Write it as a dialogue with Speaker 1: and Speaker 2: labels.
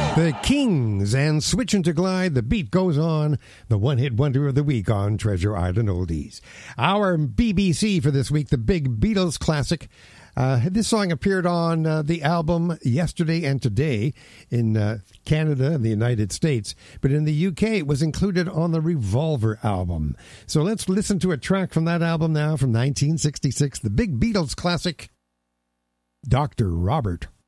Speaker 1: The Kings and Switching to Glide, The Beat Goes On, the one-hit wonder of the week on Treasure Island Oldies. Our BBC for this week, the big Beatles classic. This song appeared on the album Yesterday and Today in Canada and the United States, but in the UK it was included on the Revolver album. So let's listen to a track from that album now from 1966, the big Beatles classic, Dr. Robert.